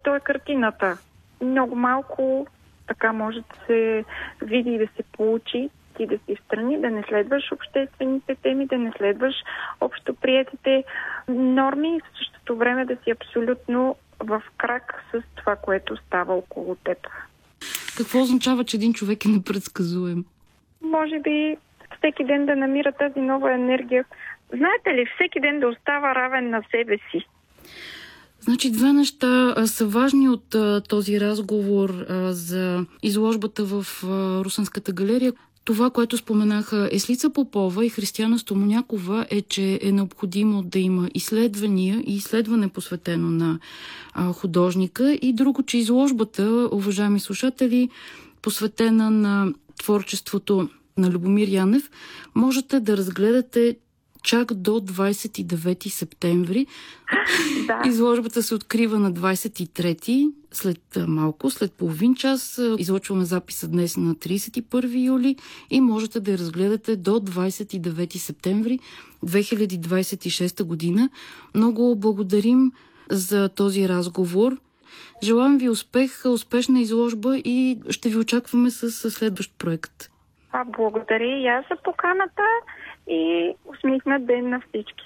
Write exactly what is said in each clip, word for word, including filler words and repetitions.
то е картината. Много малко така може да се види и да се получи, ти да си встрани, да не следваш обществените теми, да не следваш общоприетите норми и в същото време да си абсолютно в крак с това, което става около теб. Какво означава, че един човек е непредсказуем? Може би всеки ден да намира тази нова енергия. Знаете ли, всеки ден да остава равен на себе си. Значи две неща а, са важни от а, този разговор а, за изложбата в а, Русенската галерия. Това, което споменаха Еслица Попова и Християна Стомонякова, е, че е необходимо да има изследвания и изследване посветено на а, художника. И друго, че изложбата, уважаеми слушатели, посветена на творчеството на Любомир Янев, можете да разгледате чак до двадесет и девети септември. Да. Изложбата се открива на двадесет и трети, след малко, след половин час. Излъчваме записа днес на тридесет и първи юли и можете да я разгледате до двадесет и девети септември две хиляди двадесет и шеста година. Много благодарим за този разговор. Желаем ви успех, успешна изложба и ще ви очакваме с следващ проект. А, благодаря и аз за поканата и усмихнат ден на всички.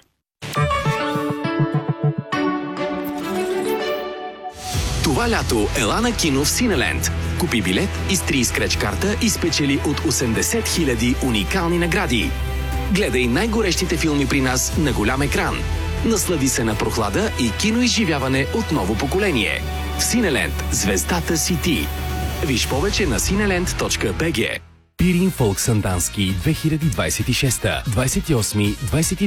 Това лято ела на кино в Синеленд. Купи билет, изтри скреч карта и спечели от осемдесет хиляди уникални награди. Гледай най-горещите филми при нас на голям екран. Наслади се на прохлада и киноизживяване от ново поколение. В Синеленд звездата си ти. Виж повече на синеленд точка би джи. Пирин Фолк Сандански две хиляди двадесет и шеста, двадесет и осми, двадесет и